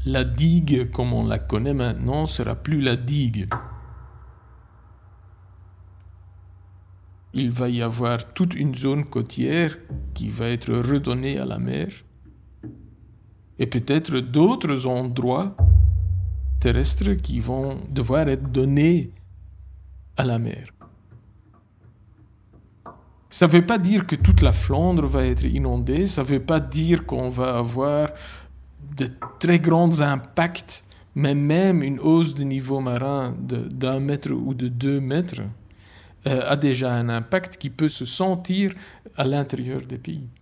la digue, comme on la connaît maintenant, sera plus la digue. Il va y avoir toute une zone côtière qui va être redonnée à la mer. Et peut-être d'autres endroits terrestres qui vont devoir être donnés à la mer. Ça ne veut pas dire que toute la Flandre va être inondée, ça ne veut pas dire qu'on va avoir de très grands impacts, mais même une hausse de niveau marin d'1 mètre ou de 2 mètres a déjà un impact qui peut se sentir à l'intérieur des pays.